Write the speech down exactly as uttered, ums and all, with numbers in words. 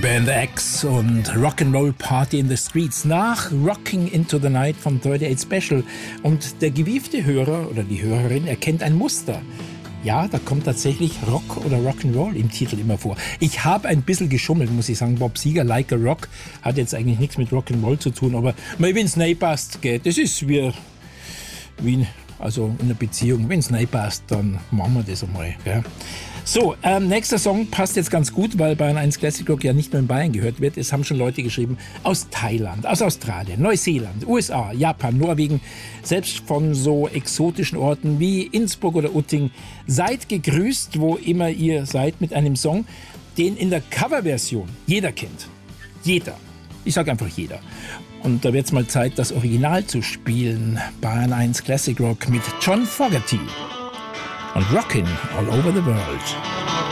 Band X und Rock'n'Roll Party in the Streets nach Rocking into the Night von achtundreißig Special. Und der gewiefte Hörer oder die Hörerin erkennt ein Muster. Ja, da kommt tatsächlich Rock oder Rock'n'Roll im Titel immer vor. Ich habe ein bisschen geschummelt, muss ich sagen. Bob Seger, Like a Rock, hat jetzt eigentlich nichts mit Rock'n'Roll zu tun, aber wenn es nicht passt, geht. Das ist wie, wie also in einer Beziehung. Wenn es nicht passt, dann machen wir das einmal. Gell? So, ähm, nächster Song passt jetzt ganz gut, weil Bayern eins Classic Rock ja nicht nur in Bayern gehört wird. Es haben schon Leute geschrieben aus Thailand, aus Australien, Neuseeland, U S A, Japan, Norwegen, selbst von so exotischen Orten wie Innsbruck oder Utting. Seid gegrüßt, wo immer ihr seid, mit einem Song, den in der Coverversion jeder kennt. Jeder. Ich sage einfach jeder. Und da wird es mal Zeit, das Original zu spielen. Bayern eins Classic Rock mit John Fogerty und Rockin' All Over the World.